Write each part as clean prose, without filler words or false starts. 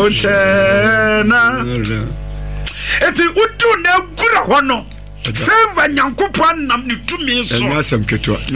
ochena eti udu na gura ho no favor nyankopon nam ne tumi so nyasam ketwa no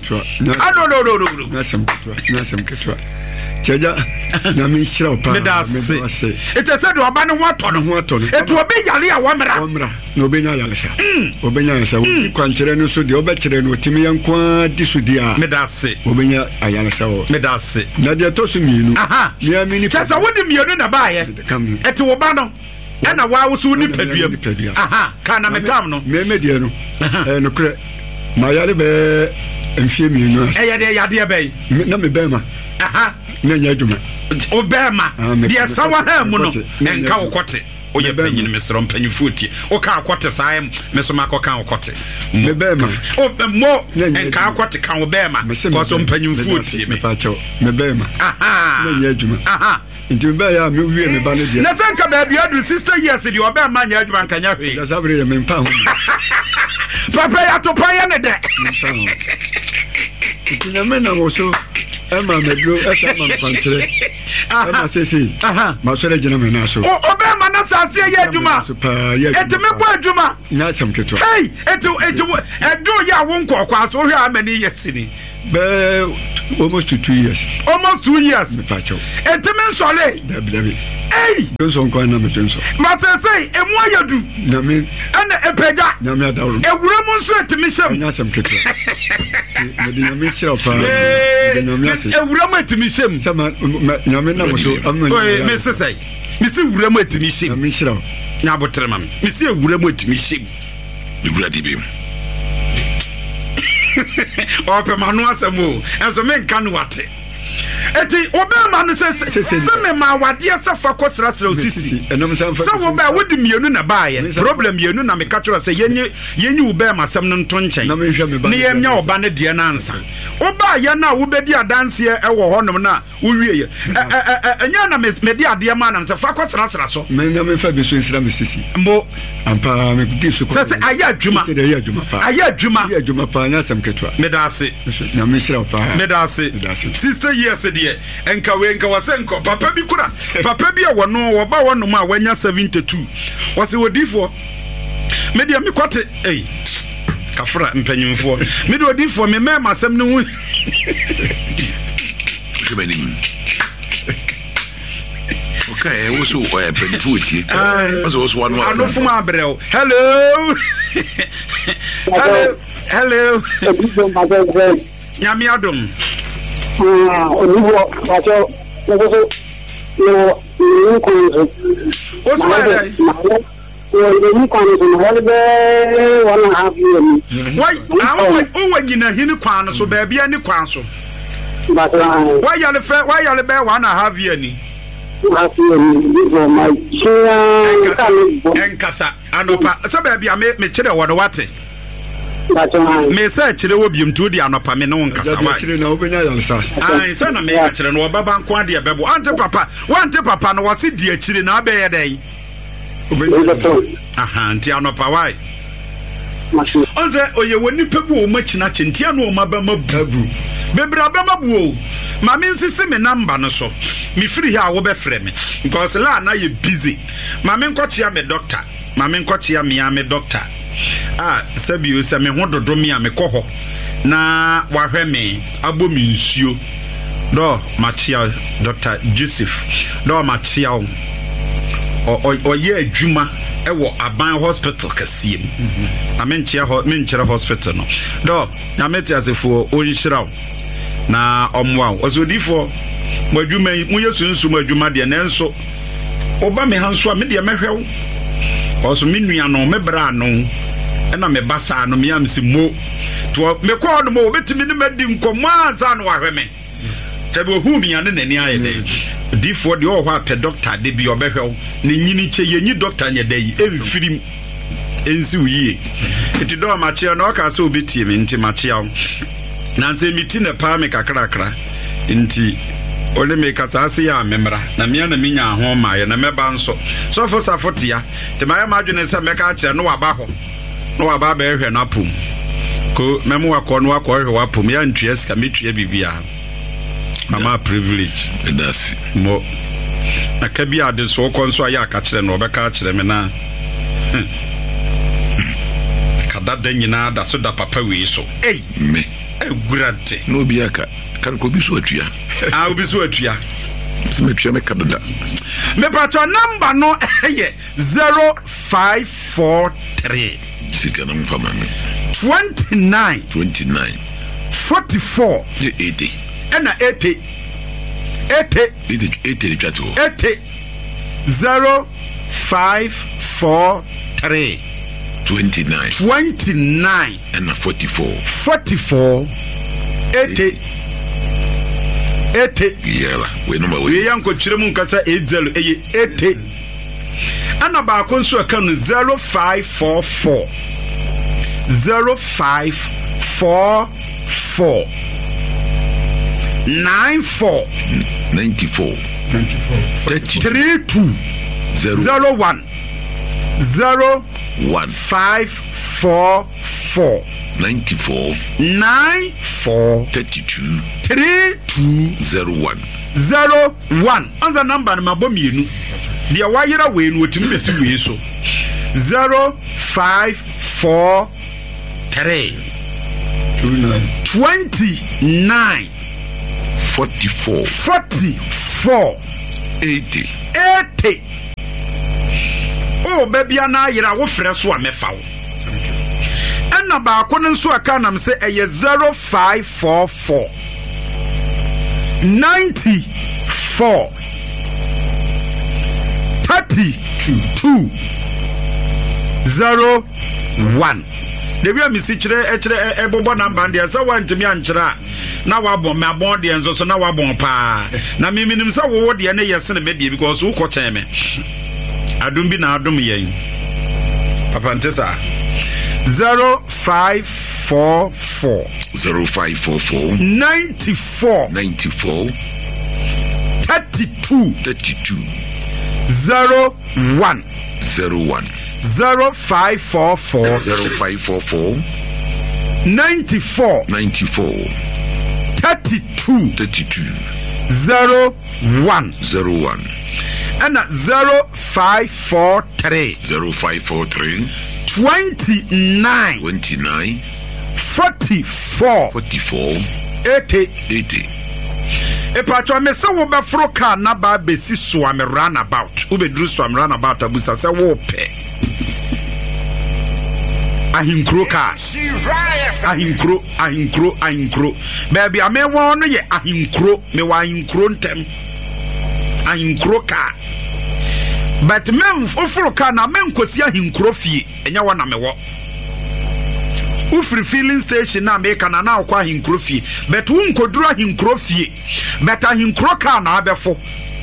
nyasam ketwa Chaja na me shira pa me da se ete se do aba ne ho ato no etu obe yale a womra na obenya yale sa obenya yale sa wo kwankyere no so de obekere no otimi yankwa di so dia me da se obenya ayale sa wo me da se na de to so mienu me amini chesa wo de mienu na ba ye ete wo ba no na wa wo so ni paduam kana metam no me de no no kre ma yale be mfie mienu de yade be na me be ma na nya adwuma obema de sawa ha mu no enka wokote oye panyin mesro mpanyifoti o ka akote saem meso makoka akote me bema mo enka akote kan obema ko so mpanyifoti me bema na nya adwuma nti be ya me wie me ba ne dia na sanka ba bia du sister years di obema nya adwuma nkanya hwe ya sabre ya me mpa ho papa ya to pa ya ne de nti me na wo so Emma medro esa ma kwantere Emma sesi ma sore gina me na so obema na sase ye adwuma etime bo adwuma na sam keto hey edu ya wo nkokwa so hwe amani yesini be almost 2 years me facho etime nsole dabi hey Johnson kwa na me Johnson ma sese emu ayadu na me ana epeja na me adawro ewura mu nso etime hyam na sam keto me de me shira pa ewura mu etime hyam sama na me na mo so me sese me si wura mu etime hyam na me shira na botre mam me si ewura mu etime hyam wura di bi ope manu asemo enso me nka no wate eti obema no se me ma wade se fa kosrasra osisi enum san fa se wo ba wodi mienu na baaye problem mienu na me ka tro se yenyi obema asem no nto nchen ne yemnya oba ne de na ansa oba ye na wo bedi adanse e wo honom na wo wie enya na me di ade ma na se fa kosrasra so me na me fa be so nsira me sisi mbo ampa me di so ko se aya adwuma pa nya sam ketwa me da se na me shira pa me da se sister years de enka wasenko papa bi kura papa bi a wono wo ba wono ma wanya 72 wose odifo me dia me kwate kafra mpanyimfo me dia odifo me mema asem ne hu kebenim okay also penfuti was one anofuma abrel hello nyami adom Olivo, Pacho, no, what's my why you hini kwan so baby ani kwan so why you the fair why you the bear 1.5 year ni enkasa anopa so baby me kire wo wate me say kire wo biem tu di anopa me no nkasa wa kire na obenya yansa say na me kire no baba nko ade bebo ante papa no wase di akire na abeye dai nti anopa why onze oye woni pebu o machina chentia no o mabama babu bebra bama bu o ma me nsisi me number no so me free here wo be frɛ me because la na ye busy ma me nkochia me doctor ma me nkochia me doctor sabi se me ho dodo me koho na wahwe me abo me nsuo do machia Dr. Joseph do machia o ye adwuma ewo Aban hospital kasiem na menchere hospital no do na meti asefo onhyiraw na omwa osodifo madwuma mu yesunsu madwuma de na enso oba me hanso a me de mehwew oso me nua no me bra no ena me basa no me amsi mo to me ko no mo betimi ne madi nkomo anza no wahwe me tabe ohu mi ane nani aye de difo de o ho apɛ doctor de bi obehwew ne nyini che yenyi doctor nya dai emfirim ensi uye eti do ma che no ka se obetie me nti ma che na nse miti na pa me kakrakra nti ole me kasase ya memra na me na minya ho ma ye na meba nso so fo safotia te ma ya madwene se me ka kire no waba ho no waba ba ehwe na pum ko memo akọ no akọ ehwe wa pum ya ntue sika metue bibia mama privilege that's mo aka bi ade so ko nso aye aka kire no obeka kire me na kadada nyina da so da papa we so me egurate no bi aka kan ko bi so atua obi so atua so me atua me kadada me pato number no ye 0543 sika na mfama me 29 44 80 ena 80 chato 80 0543 29 and 44 80 yeah we number we yanko chiremu nkasa 80 80 ana ba ko nso aka no 0544 0544 94 32 01 0544 94 32 01 anza number na mabomienu dia wayera we no otimi besi we so 0543 29 44 80 oh baby ana yera wo frɛ so a mefa wo ana ba ko nso aka nam se eye 0544 94 32 01 Debi amisi kire ebobo number ndia sa wantimi ankyira na wabon me abon de enzo so na wabon pa na miminim sa wo de ne yesene me de because wo kochen me adum bi na adum yen papa ntesa 0544 94 32 01 0544 94 32 01 and 0543 29 44 80 Epacho me se wo be fro car na ba besi so am run about wo be dru so am run about abusa se wo pe ahinkro car ahinkro baby ame won no ye ahinkro me wa ahinkro ntem ahinkro car but men fro car na men kosi ahinkro fie enya wona me wo ufri filling station na make na na akwa hinkro fie but unkoduru hinkro fie but hinkro ka na abefo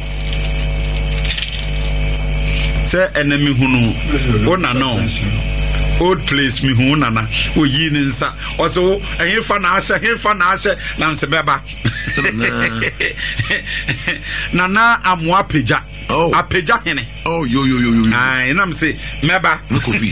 say enemy hunu ona no old place mi hu nana oyi ni nsa oso ehefa na ahye na nse beba nana amwa peja apeja hene yo ai na mse meba na kofi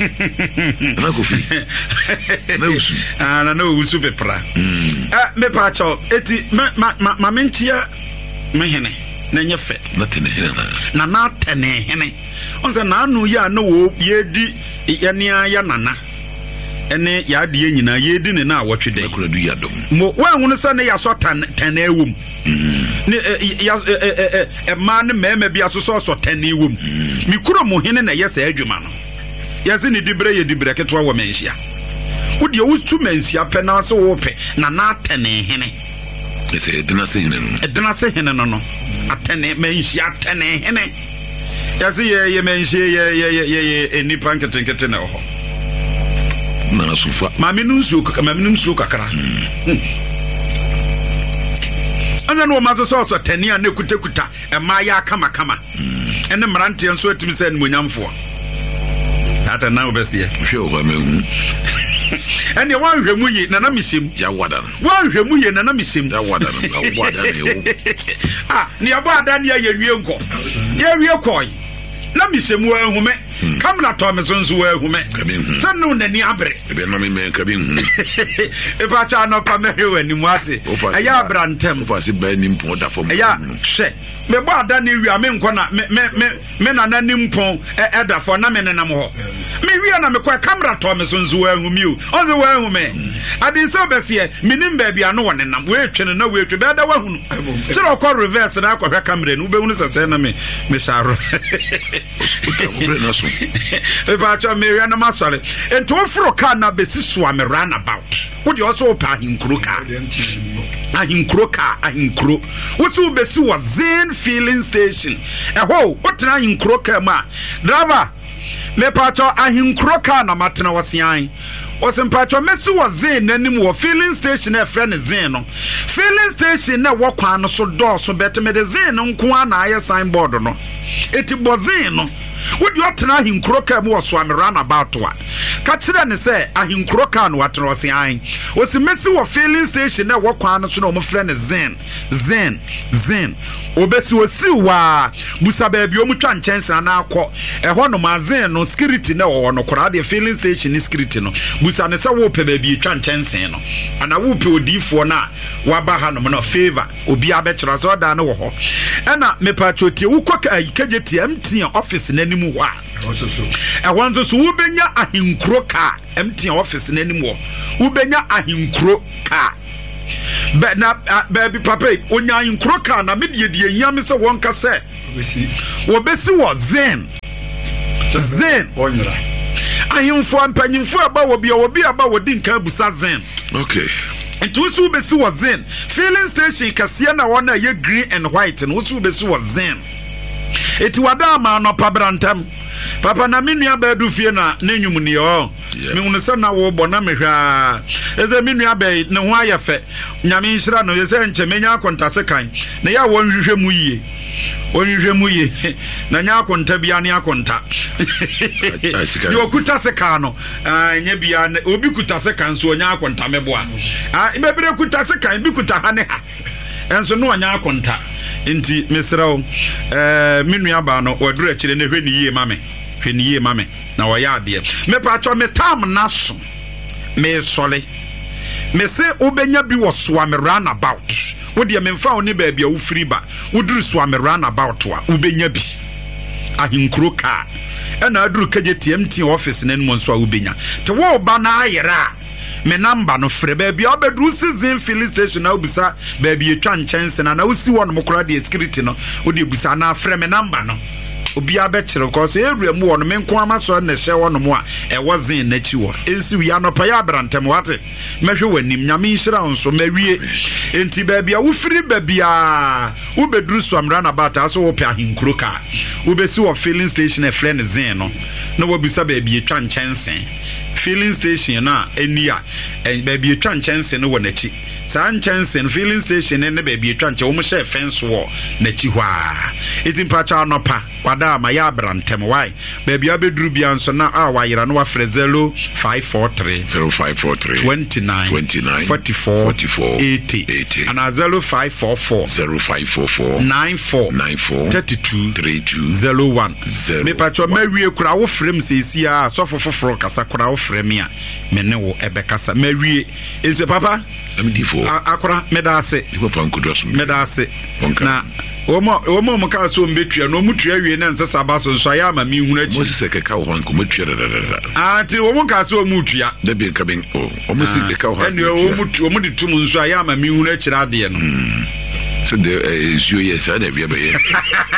na usu na no usu pepra me pa cho eti ma mentia me hene na nyefe na tene hene na tene hene onse na anu ya no wo yedi yania ya nana ene ya de nyina yedi ne na awotwe den akura du ya dom mo wanhunu se ne ya so tene ewum ne ya ma ne mema bia so tene ewum mi kuro mo hene na yesa adwuma no yase ne dibre ye dibre ketwa wo menhia wo de wo tu menhia pe na so wo pe na tene hene ese edina se hene no atene menhia tene hene yase ye menhia ye enipa nketenkete na ho na sufa mami nunsu kakra ana no mazo so tania na kutakuta ema ya kama ene mrante nso atimi se nmonyamfo tata na obesie hwe o ba mehu ene wanhwemu yi na misem ya wada wanhwemu yi na misem ya wada na ewo ni abo ada na ye wie nko ye wie koi na misem wa hume kamera to me so nso wa hu me sɛ no nani abre ebe no me ka bi hu e ba cha no pa me hwe ani mu ate ɛyɛ abrantem fa se ba ni mpon da fam ɛyɛ hwɛ me bɔ ada ne wia me nkɔ na me na na ni mpon ɛda fo na me nenam hɔ me wia na me kɔ kamera to me so nso wa hu mi o ɔnso wa hu me ade so besie minim ba bia no wɔ nenam we twe na we twe bɛda wa hu no kyerɛ ɔkɔ reverse na akɔhwɛ kamera no wobɛhu no sɛ na me sharo e ba cha me wia na masɔre ento ofro car na besi so am run about wo de ɔso pa ahinkuro car ahinkuro wo so besi wɔ Zen filling station ɛhɔ wotena ahinkuro car ma driver me pa cha ahinkuro car na matena wɔsean Osimpacho mesi wa Zen nanim wo filling station e frɛ ne Zen no filling station na wo kwan no so door so beteme de Zen no nko ana aye signboard no eti bo Zen no wodi otena ahinkuro ka mu wo so am run about wa ka kire ne sɛ ahinkuro ka no watena wo se an osi mesi wo filling station na wo kwan no so na wo frɛ ne Zen obesi osi wa busa ba bi o mu twa nkyɛnse na akɔ ɛhɔ no ma Zen no security na wo no kora de filling station ni security no busa ne sɛ wo pɛ ba bi twa nkyɛnse no ana wo pɛ odifo na waba ha no no favor obi abɛkyerɛ sɛ ɔda no wo hɔ ɛna mepacho tie wo kɔ kaje TMT office na mu wa ɛwɔnso so wobenya ahinkuro ka MT office n'anim wɔ wobenya ahinkuro ka baby papa onya ahinkuro ka na me die nyame sɛ wonka sɛ wobesi wɔ Zen onyra ahimfo ampanyimfo aba obi aba wodi nka busa Zen okay nti so wobesi wɔ Zen filling station kasiya na wɔna ye green and white no so wobesi wɔ Zen eti wada ma no pabrantam papa na menua ba du fie na nenwum ne o me hunu se na wo bo na mehwa eze menua ba ne ho ayefe nyame nhira no yese nche menya akontase kan na ya wo nhwehwe mu ye na nya akonta bia ne akonta yo kuta se kan no nya bia obi kuta se kan so nya akonta meboa ibebere kuta se kan bi kuta ha ne ha enso no anya akonta nti mesrawo menua ba no waduru akire ne hwani yie mame na wo ya ade me pacho me tam na so me sole me se obenya bi wo so am run about wo de me mfa wo ne ba bia wo free ba wo duru so am run about wa obenya bi ahinkuro ka na aduru kaje TMT office na nmo nso a obenya te wo ba na ayera me number no frɛ ba bia obeduru season filling station na obisa ba bia etwa nkyɛnse na wosi wo no mokora de security no wo de obisa na frɛ me number no obi abɛkyerɛ cause area mu wɔ no me nko amaso na hyɛ wɔ no mu a ɛwɔ Zen na chi wɔ ensi wi anopa ya abrantem wate mɛhwɛ w'anim nyame nhyira nso mawie enti ba bia wo firi ba bia wo beduru so amrana bata so wo pɛ ahinkuro ka wo besi wɔ filling station e frɛ ne Zen no na wo bisa ba bia etwa nkyɛnse filling station na enia ba bia etwa nkyɛnse no wɔ n'achi saa nkyɛnse no filling station ne ba bia etwa nkyɛnse wo mo hyɛ fence wɔ n'achi hɔ a eti mpacha anopa wada ma ya abrantem why baby abeduru bia nso na wayera no wafrɛ 0543 29 44 80 ana 0544 94 32 01 me pacho mawie kura wo frem sesi a sofo foforo kasa kura wo frem a me ne wo ebekasa mawie ezo papa amdifo akora medase medase na omo mo ka so mbetua no mutua wie na nsa saba so nso ya ma mi hunu achi mo se keka wo hanko mutua da ti omo ka so mutua da bi nka ben omo se keka wo hanko omo de tum nso ya ma mi hunu achi rade no so de is you yes ada bi